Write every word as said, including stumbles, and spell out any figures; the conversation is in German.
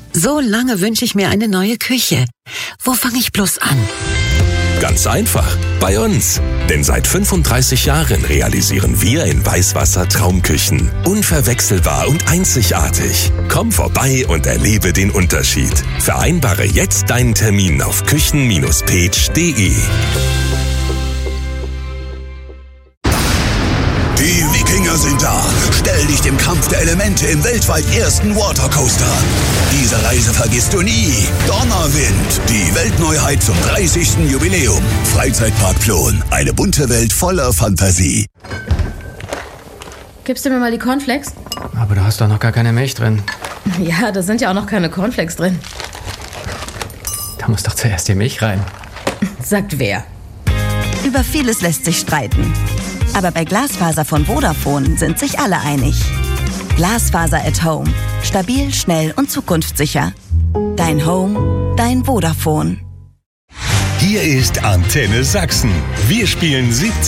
So lange wünsche ich mir eine neue Küche. Wo fange ich bloß an? Ganz einfach, bei uns. Denn seit fünfunddreißig Jahren realisieren wir in Weißwasser Traumküchen. Unverwechselbar und einzigartig. Komm vorbei und erlebe den Unterschied. Vereinbare jetzt deinen Termin auf küchen Bindestrich page punkt de. Die Wikinger sind da. Stell dich dem Kampf der Elemente im weltweit ersten Watercoaster. Diese Reise vergisst du nie. Donnerwind, die Weltneuheit zum dreißigsten Jubiläum. Freizeitpark Plon, eine bunte Welt voller Fantasie. Gibst du mir mal die Cornflakes? Aber du hast doch noch gar keine Milch drin. Ja, da sind ja auch noch keine Cornflakes drin. Da muss doch zuerst die Milch rein. Sagt wer? Über vieles lässt sich streiten. Aber bei Glasfaser von Vodafone sind sich alle einig. Glasfaser at Home. Stabil, schnell und zukunftssicher. Dein Home, dein Vodafone. Hier ist Antenne Sachsen. Wir spielen siebzig